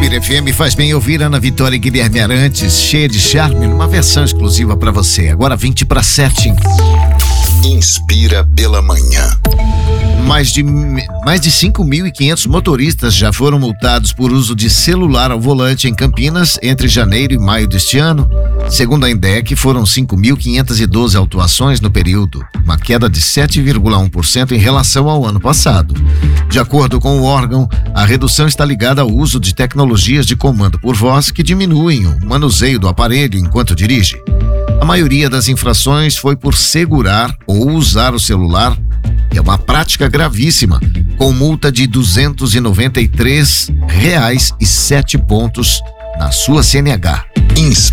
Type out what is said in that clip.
Inspira FM faz bem ouvir Ana Vitória e Guilherme Arantes, cheia de charme, numa versão exclusiva para você. Agora 20:07. Inspira pela manhã. Mais de 5.500 motoristas já foram multados por uso de celular ao volante em Campinas entre janeiro e maio deste ano. Segundo a INDEC, foram 5.512 autuações no período, uma queda de 7,1% em relação ao ano passado. De acordo com o órgão, a redução está ligada ao uso de tecnologias de comando por voz que diminuem o manuseio do aparelho enquanto dirige. A maioria das infrações foi por segurar ou usar o celular, que é uma prática gravíssima, com multa de R$ 293,07 na sua CNH.